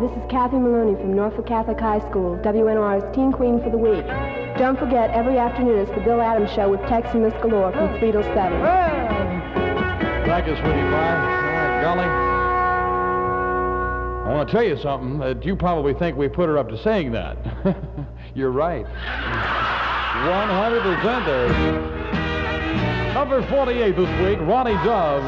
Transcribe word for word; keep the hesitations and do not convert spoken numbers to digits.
this is Kathy Maloney from Norfolk Catholic High School, W N O R's Teen Queen for the Week. Don't forget, every afternoon it's the Bill Adams Show with Tex and Miss Galore from three till seven. Thank you, sweetie pie. Oh, golly. I want to tell you something that you probably think we put her up to saying that. You're right. one hundred percent there. Number forty-eight this week, Ronnie Dove.